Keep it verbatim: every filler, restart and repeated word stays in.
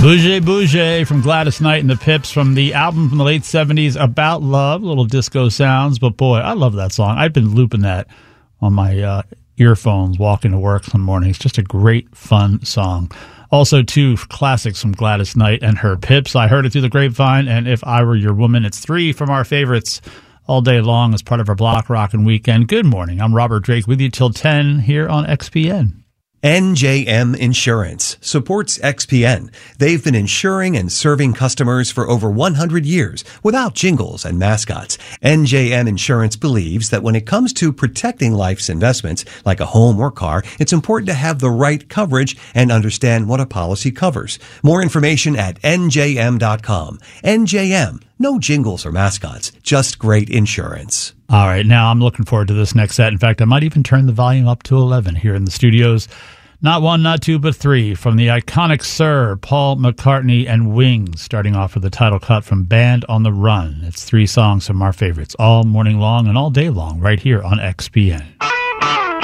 Bougie Bougie from Gladys Knight and the Pips from the album from the late seventies, About Love, little disco sounds. But boy, I love that song. I've been looping that on my uh, earphones walking to work some mornings. Just a great, fun song. Also, two classics from Gladys Knight and her Pips. I Heard It Through the Grapevine and If I Were Your Woman. It's three from our favorites all day long as part of our Block Rockin' Weekend. Good morning. I'm Robert Drake with you till ten here on X P N. N J M Insurance supports X P N. They've been insuring and serving customers for over one hundred years without jingles and mascots. N J M Insurance believes that when it comes to protecting life's investments, like a home or car, it's important to have the right coverage and understand what a policy covers. More information at N J M dot com. N J M. No jingles or mascots, just great insurance. All right, now I'm looking forward to this next set. In fact, I might even turn the volume up to eleven here in the studios. Not one, not two, but three from the iconic Sir Paul McCartney and Wings, starting off with the title cut from Band on the Run. It's three songs from our favorites all morning long and all day long right here on X P N.